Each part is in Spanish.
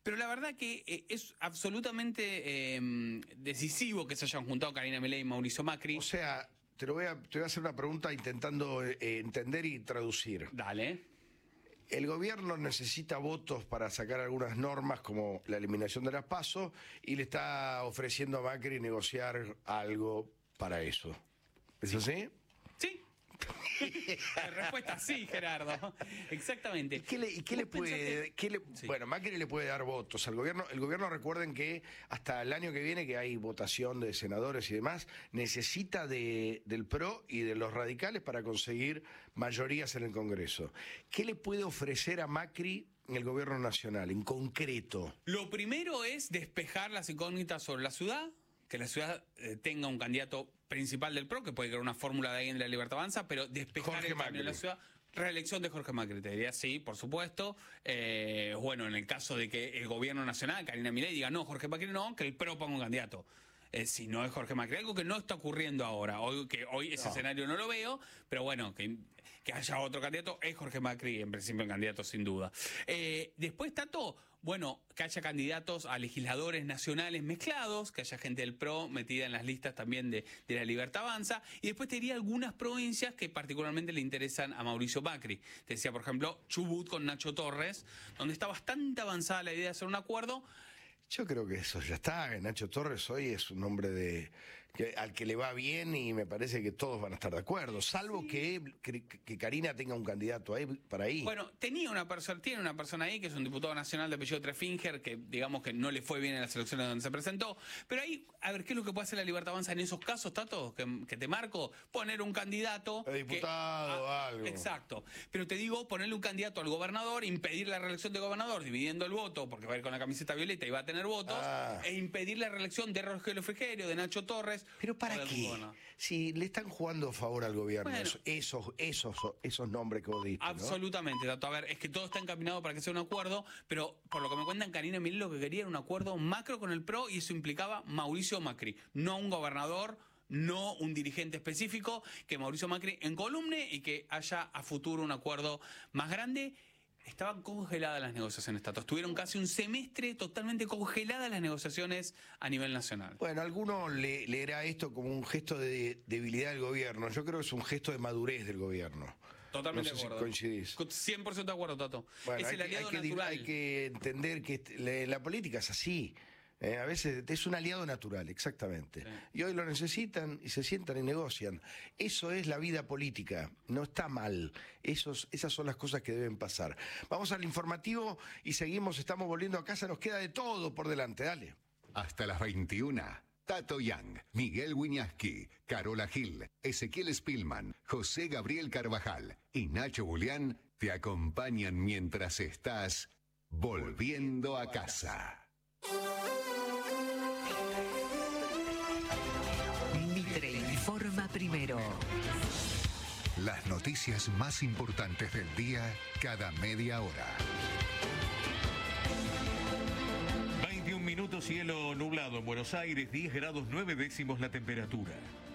Pero la verdad que es absolutamente decisivo que se hayan juntado Karina Milei y Mauricio Macri. O sea, te voy a hacer una pregunta intentando entender y traducir. Dale. El gobierno necesita votos para sacar algunas normas como la eliminación de las PASO y le está ofreciendo a Macri negociar algo para eso. ¿Es así? Sí. La respuesta sí, Gerardo. Exactamente. ¿Y qué le puede...? Sí. Bueno, Macri le puede dar votos al gobierno. El gobierno, recuerden que hasta el año que viene, que hay votación de senadores y demás, necesita del PRO y de los radicales para conseguir mayorías en el Congreso. ¿Qué le puede ofrecer a Macri en el gobierno nacional, en concreto? Lo primero es despejar las incógnitas sobre la ciudad, que la ciudad tenga un candidato principal del PRO, que puede crear una fórmula de alguien de la Libertad Avanza, pero despejar el cambio en la ciudad. Reelección de Jorge Macri, te diría sí, por supuesto. Bueno, en el caso de que el gobierno nacional, Karina Milei, diga no, Jorge Macri no, que el PRO ponga un candidato. Si no es Jorge Macri, algo que no está ocurriendo ahora. Hoy ese escenario no lo veo, pero bueno, que haya otro candidato, es Jorge Macri, en principio el candidato sin duda. Después, Tato, bueno, que haya candidatos a legisladores nacionales mezclados, que haya gente del PRO metida en las listas también de la Libertad Avanza, y después te diría algunas provincias que particularmente le interesan a Mauricio Macri. Te decía, por ejemplo, Chubut con Nacho Torres, donde está bastante avanzada la idea de hacer un acuerdo. Yo creo que eso ya está. Nacho Torres hoy es un hombre al que le va bien y me parece que todos van a estar de acuerdo, salvo que Karina tenga un candidato ahí para ahí. Bueno, tiene una persona ahí que es un diputado nacional de apellido Trefinger, que digamos que no le fue bien en las elecciones donde se presentó, pero ahí, a ver, ¿qué es lo que puede hacer la Libertad Avanza en esos casos, Tato? Que te marco, poner un candidato... El diputado, algo. Exacto, pero te digo, ponerle un candidato al gobernador, impedir la reelección de gobernador, dividiendo el voto, porque va a ir con la camiseta violeta y va a tener votos, e impedir la reelección de Rogelio Frigerio, de Nacho Torres. ¿Pero para qué? Si le están jugando a favor al gobierno, bueno, esos nombres que vos diste, absolutamente, ¿no? Tato. A ver, es que todo está encaminado para que sea un acuerdo, pero por lo que me cuentan, Karina Milei lo que quería era un acuerdo macro con el PRO y eso implicaba Mauricio Macri, no un gobernador, no un dirigente específico, que Mauricio Macri encolumne y que haya a futuro un acuerdo más grande. Estaban congeladas las negociaciones, Tato. Estuvieron casi un semestre totalmente congeladas las negociaciones a nivel nacional. Bueno, alguno leerá esto como un gesto de debilidad del gobierno. Yo creo que es un gesto de madurez del gobierno. Totalmente no sé de acuerdo. Si coincidís. 100% de acuerdo, Tato. Bueno, es el aliado natural. Hay que entender que la política es así. A veces es un aliado natural, exactamente. Sí. Y hoy lo necesitan y se sientan y negocian. Eso es la vida política, no está mal. Esas son las cosas que deben pasar. Vamos al informativo y seguimos, estamos volviendo a casa, nos queda de todo por delante, dale. Hasta las 21. Tato Young, Miguel Wiñaski, Carola Gil, Ezequiel Spillman, José Gabriel Carvajal y Nacho Julián te acompañan mientras estás volviendo a casa. Mitre informa primero. Las noticias más importantes del día cada media hora. 21 minutos, cielo nublado en Buenos Aires, 10 grados 9 décimos la temperatura.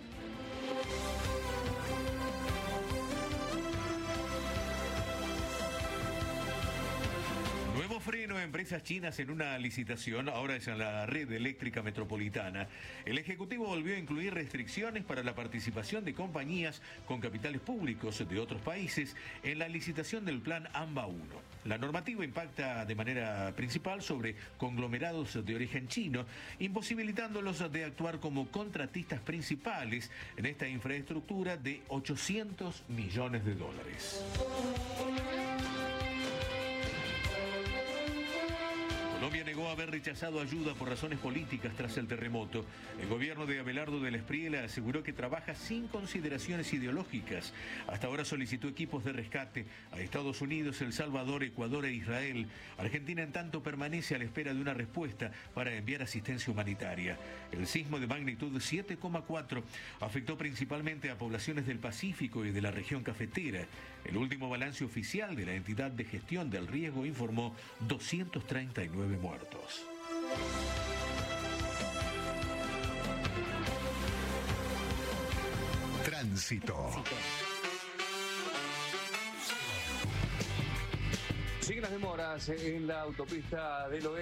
Nuevo freno a empresas chinas en una licitación, ahora es en la red eléctrica metropolitana. El Ejecutivo volvió a incluir restricciones para la participación de compañías con capitales públicos de otros países en la licitación del plan AMBA 1. La normativa impacta de manera principal sobre conglomerados de origen chino, imposibilitándolos de actuar como contratistas principales en esta infraestructura de $800 millones. Colombia negó haber rechazado ayuda por razones políticas tras el terremoto. El gobierno de Abelardo del Espriella aseguró que trabaja sin consideraciones ideológicas. Hasta ahora solicitó equipos de rescate a Estados Unidos, El Salvador, Ecuador e Israel. Argentina, en tanto, permanece a la espera de una respuesta para enviar asistencia humanitaria. El sismo de magnitud 7,4 afectó principalmente a poblaciones del Pacífico y de la región cafetera. El último balance oficial de la entidad de gestión del riesgo informó 239 muertos. Tránsito. Siguen las demoras en la autopista del Oeste.